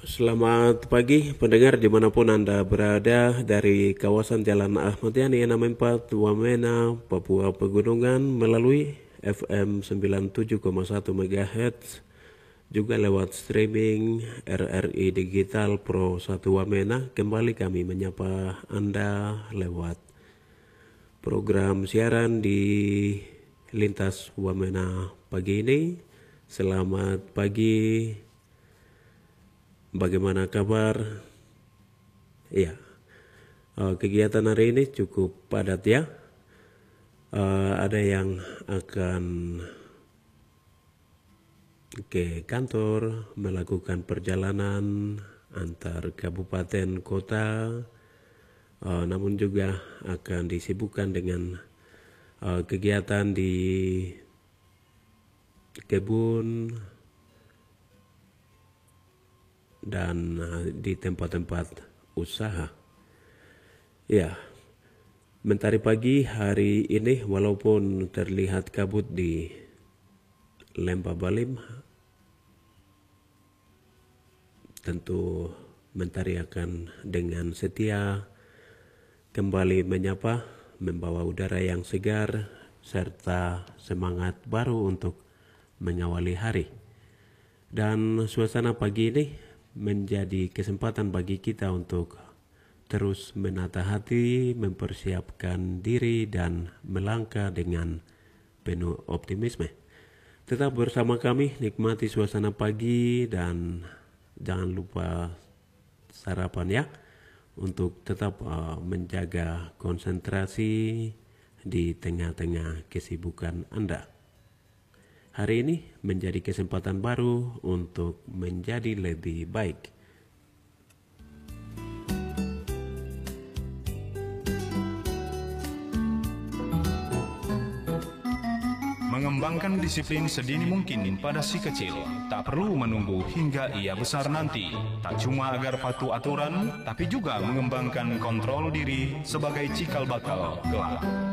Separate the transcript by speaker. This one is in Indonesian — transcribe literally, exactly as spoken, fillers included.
Speaker 1: Selamat pagi pendengar dimanapun Anda berada dari kawasan Jalan Ahmad Yani enam empat Wamena, Papua Pegunungan melalui F M sembilan puluh tujuh koma satu MHz, juga lewat streaming R R I Digital Pro satu Wamena. Kembali kami menyapa Anda lewat program siaran di Lintas Wamena pagi ini. Selamat pagi. Bagaimana kabar? Ya, uh, kegiatan hari ini cukup padat ya. Uh, ada yang akan ke kantor, melakukan perjalanan antar kabupaten kota, uh, namun juga akan disibukkan dengan uh, kegiatan di kebun dan di tempat-tempat usaha. Ya, mentari pagi hari ini walaupun terlihat kabut di Lembah Balim, tentu mentari akan dengan setia kembali menyapa, membawa udara yang segar serta semangat baru untuk mengawali hari. Dan suasana pagi ini menjadi kesempatan bagi kita untuk terus menata hati, mempersiapkan diri dan melangkah dengan penuh optimisme. Tetap bersama kami, nikmati suasana pagi dan jangan lupa sarapan ya, untuk tetap uh, menjaga konsentrasi di tengah-tengah kesibukan Anda. Hari ini menjadi kesempatan baru untuk menjadi lebih baik.
Speaker 2: Mengembangkan disiplin sedini mungkin pada si kecil. Tak perlu menunggu hingga ia besar nanti. Tak cuma agar patuh aturan, tapi juga mengembangkan kontrol diri sebagai cikal bakal kelak.